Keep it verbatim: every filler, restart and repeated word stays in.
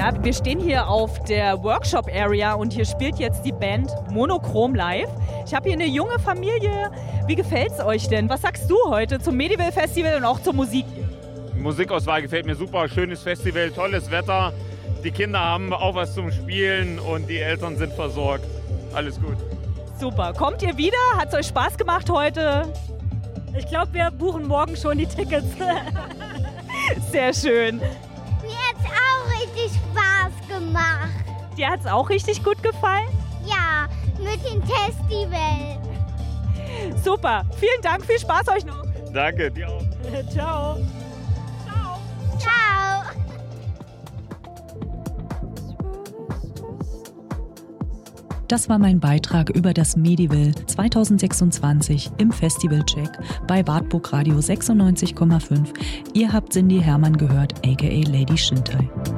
Ja, wir stehen hier auf der Workshop-Area und hier spielt jetzt die Band Monochrom live. Ich habe hier eine junge Familie. Wie gefällt's euch denn? Was sagst du heute zum Medival Festival und auch zur Musik? Die Musikauswahl gefällt mir super. Schönes Festival, tolles Wetter. Die Kinder haben auch was zum Spielen und die Eltern sind versorgt. Alles gut. Super. Kommt ihr wieder? Hat es euch Spaß gemacht heute? Ich glaube, wir buchen morgen schon die Tickets. Sehr schön. Mir hat es auch richtig Spaß gemacht. Dir hat es auch richtig gut gefallen? Ja, mit dem Festival. Super. Vielen Dank. Viel Spaß euch noch. Danke, dir auch. Ciao. Ciao. Ciao. Das war mein Beitrag über das Medival zwanzig sechsundzwanzig im Festivalcheck bei Wartburg Radio sechsundneunzig Komma fünf. Ihr habt Cindy Hermann gehört, aka Lady Shintai.